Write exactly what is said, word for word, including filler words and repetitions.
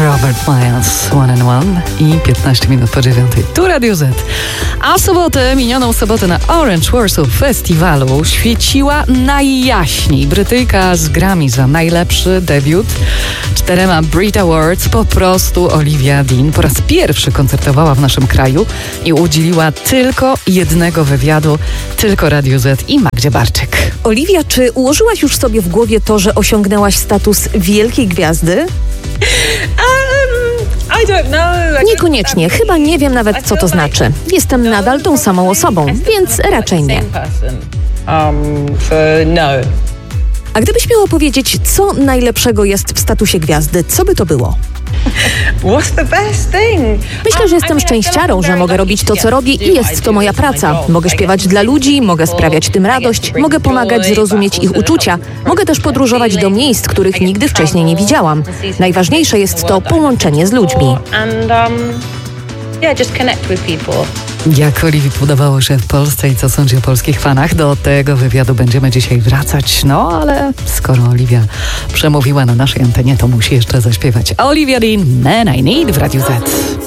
Robert Miles, One and One i piętnaście minut po dziewiątej. Tu Radio Z. A sobotę, minioną sobotę na Orange Warsaw Festiwalu świeciła najjaśniej Brytyjka z Grammy za najlepszy debiut. Czterema Brit Awards, po prostu Olivia Dean po raz pierwszy koncertowała w naszym kraju i udzieliła tylko jednego wywiadu, tylko Radio Z i Magdzie Barczyk. Oliwia, czy ułożyłaś już sobie w głowie to, że osiągnęłaś status wielkiej gwiazdy? Niekoniecznie, chyba nie wiem nawet, co to znaczy. Jestem nadal tą samą osobą, więc raczej nie. A gdybyś miała powiedzieć, co najlepszego jest w statusie gwiazdy, co by to było? Myślę, że jestem szczęściarą, że mogę robić to, co robię i jest to moja praca. Mogę śpiewać dla ludzi, mogę sprawiać tym radość, mogę pomagać zrozumieć ich uczucia. Mogę też podróżować do miejsc, których nigdy wcześniej nie widziałam. Najważniejsze jest to połączenie z ludźmi. Jak Oliwii podobało się w Polsce i co sądzi o polskich fanach, do tego wywiadu będziemy dzisiaj wracać. No, ale skoro Oliwia przemówiła na naszej antenie, to musi jeszcze zaśpiewać Olivia Dean, Man I Need w Radiu Z.